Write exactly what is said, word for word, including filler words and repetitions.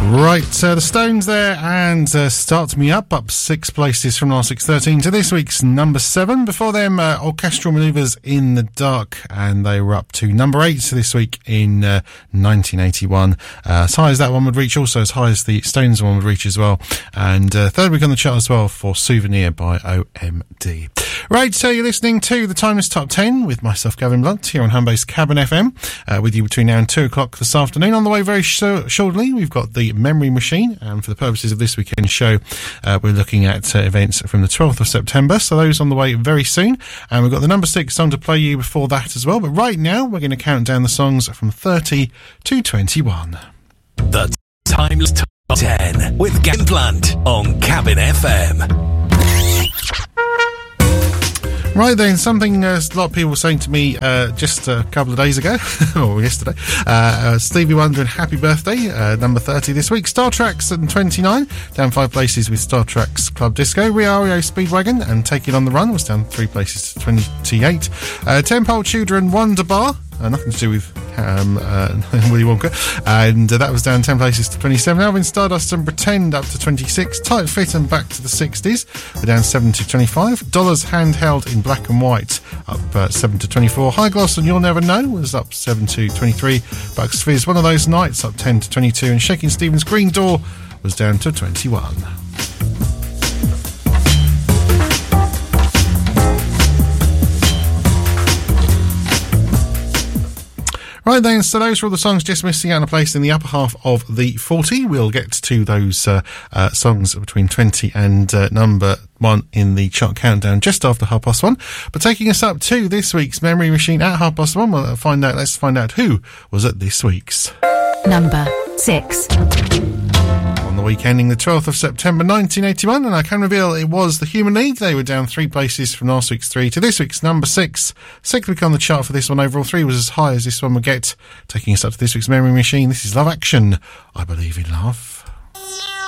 Right, uh, the Stones there, and uh, Start Me Up, up six places from last week's thirteen to this week's number seven. Before them, uh, Orchestral Manoeuvres in the Dark, and they were up to number eight this week in uh, nineteen eighty-one. Uh, as high as that one would reach, also as high as the Stones one would reach as well. And uh, third week on the chart as well for Souvenir by O M D. Right, so you're listening to the Timeless Top ten with myself, Gavin Blunt, here on Home-Based Cabin F M, uh, with you between now and two o'clock this afternoon. On the way very sh- shortly, we've got the Memory Machine, and for the purposes of this weekend show, uh, we're looking at uh, events from the twelfth of September, so those on the way very soon. And we've got the number six song to play you before that as well, but right now we're going to count down the songs from thirty to twenty-one. The Timeless Top ten with Gavin Blunt on Cabin F M. Right then, something uh, a lot of people were saying to me uh, just a couple of days ago, or yesterday, uh, uh, Stevie Wonder and Happy Birthday, uh, number thirty this week. Star Treks and twenty-nine, down five places with Star Treks Club Disco. Rio Speedwagon and Take It On The Run was down three places to twenty-eight. Uh, Ten-Pole Tudor and Wonder Bar, uh, nothing to do with um, uh, Willy Wonka, and uh, that was down ten places to twenty-seven. Alvin Stardust and Pretend up to twenty-six. Tight Fit and Back to the sixties, we're down seven to twenty-five. Dollars Handheld in Black and White up uh, seven to twenty-four. High Gloss and You'll Never Know was up seven to twenty-three. Bucks Fizz, One of Those Nights up ten to twenty-two, and Shaking Stevens Green Door was down to twenty-one. Right then, so those were all the songs just missing out a place in the upper half of the forty. We'll get to those uh, uh, songs between twenty and uh, number one in the chart countdown just after half past one. But taking us up to this week's Memory Machine at half past one, we'll find out. Let's find out who was at this week's number six. On the week ending the twelfth of September nineteen eighty-one, and I can reveal it was the Human League. They were down three places from last week's three to this week's number six. Sixth week on the chart for this one overall. Three was as high as this one would get. Taking us up to this week's Memory Machine, this is Love Action, I Believe in Love.